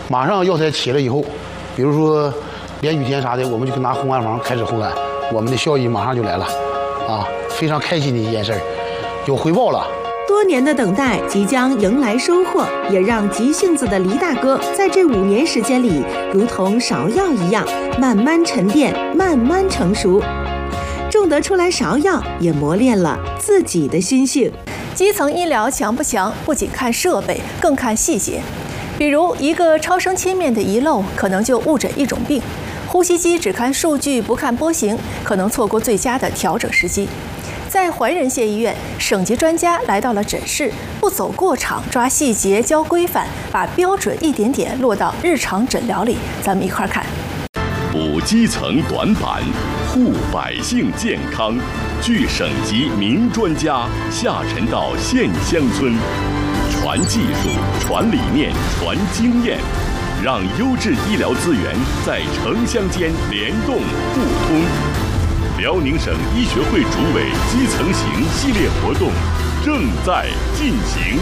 马上药材起了以后，比如说连雨天啥的，我们就拿烘干房开始烘干，我们的效益马上就来了，啊，非常开心的一件事儿，有回报了。 多年的等待即将迎来收获，也让急性子的黎大哥在这5年时间里，如同芍药一样，慢慢沉淀，慢慢成熟。种得出来芍药，也磨练了自己的心性。 基层医疗强不强，不仅看设备，更看细节。比如一个超声切面的遗漏，可能就误诊一种病；呼吸机只看数据不看波形，可能错过最佳的调整时机。在怀仁县医院，省级专家来到了诊室，不走过场，抓细节，教规范，把标准一点点落到日常诊疗里。咱们一块儿看。 补基层短板，护百姓健康，据省级名专家下沉到县乡村，传技术、传理念、传经验，让优质医疗资源在城乡间联动互通。辽宁省医学会主委基层行系列活动正在进行。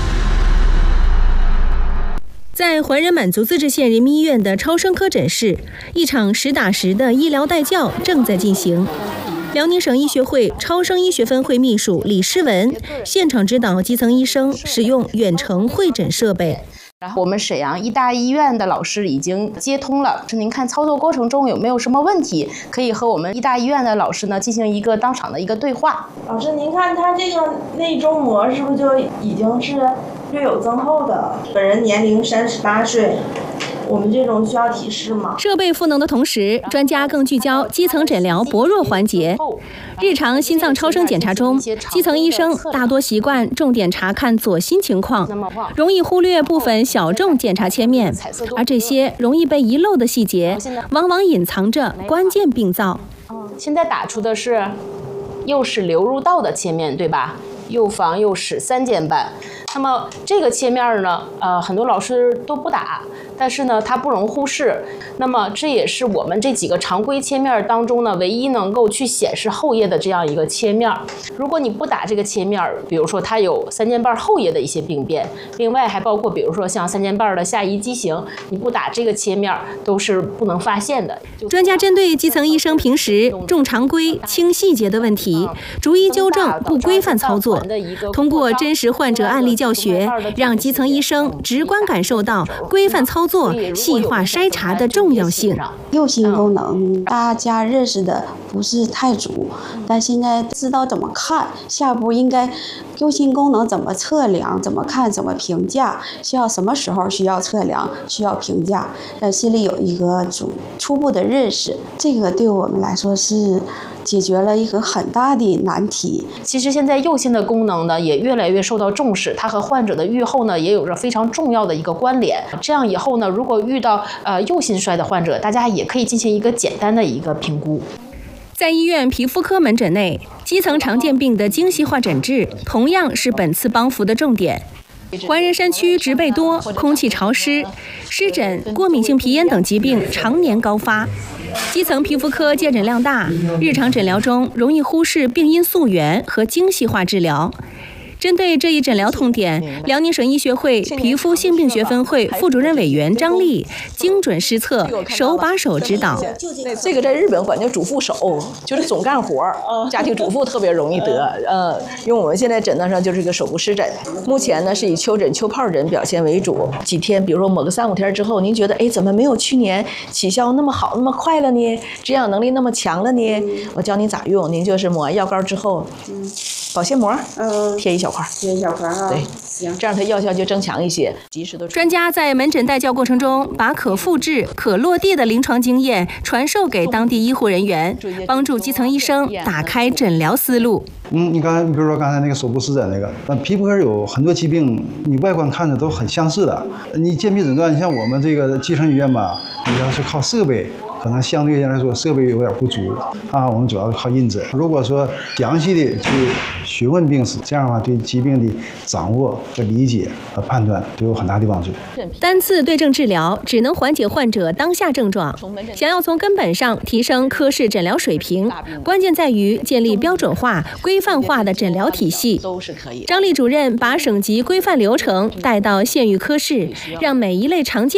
在怀仁满族自治县人民医院的超声科诊室，一场实打实的医疗带教正在进行。辽宁省医学会超声医学分会秘书李诗文现场指导基层医生使用远程会诊设备。 我们沈阳医大医院的老师已经接通了，您看操作过程中有没有什么问题，可以和我们医大医院的老师呢进行一个当场的一个对话。 老师，您看他这个内中膜是不是就已经是略有增厚的？本人年龄38岁。我们这种需要提示吗？ 设备赋能的同时，专家更聚焦基层诊疗薄弱环节。日常心脏超声检查中，基层医生大多习惯重点查看左心情况，容易忽略部分小众检查切面，而这些容易被遗漏的细节，往往隐藏着关键病灶。 现在打出的是右室流入道的切面，对吧？右房右室3间半。那么这个切面呢，很多老师都不打，但是呢，它不容忽视。那么这也是我们这几个常规切面当中呢，唯一能够去显示后叶的这样一个切面。如果你不打这个切面，比如说它有3间半后叶的一些病变，另外还包括比如说像3间半的下移畸形，你不打这个切面都是不能发现的。 专家针对基层医生平时重常规轻细节的问题，逐一纠正不规范操作，通过真实患者案例教学，让基层医生直观感受到规范操作、细化筛查的重要性。 右心功能大家认识的不是太足，但现在知道怎么看，下一步应该右心功能怎么测量、怎么看、怎么评价，需要什么时候需要测量、需要评价，心里有一个初步的认识。这个对我们来说是解决了一个很大的难题。 其实现在右心的功能呢也越来越受到重视，它和患者的预后呢也有着非常重要的一个关联。这样以后呢，如果遇到右心衰的患者，大家也可以进行一个简单的一个评估。 在医院皮肤科门诊内，基层常见病的精细化诊治同样是本次帮扶的重点。怀仁山区植被多，空气潮湿，湿疹、过敏性皮炎等疾病常年高发。基层皮肤科见诊量大，日常诊疗中容易忽视病因溯源和精细化治疗。针对这一诊疗痛点，辽宁省医学会皮肤性病学分会副主任委员张丽精准施策，手把手指导。 这个在日本管叫主妇手，就是总干活，家庭主妇特别容易得。因为我们现在诊断上就是个手部湿疹，目前呢是以丘疹、丘疱疹表现为主。几天，比如说抹个3、5天之后，您觉得怎么没有去年起效那么好、那么快了呢？止痒能力那么强了呢？我教您咋用，您就是抹完药膏之后，保鲜膜，贴一小块，啊。对，行，这样它药效就增强一些，及时的。 专家在门诊带教过程中，把可复制、可落地的临床经验传授给当地医护人员，帮助基层医生打开诊疗思路。 你比如说刚才那个手部湿疹那个，皮肤科有很多疾病，你外观看着都很相似的。你健脾诊断，像我们这个基层医院吧，你要是靠设备，可能相对来说设备有点不足啊。我们主要是靠印诊。如果说详细的去询问病史，这样的话对疾病的掌握和理解和判断都有很大的帮助。 单次对症治疗只能缓解患者当下症状，想要从根本上提升科室诊疗水平，关键在于建立标准化、规范化的诊疗体系。张丽主任把省级规范流程带到县域科室，让每一类常见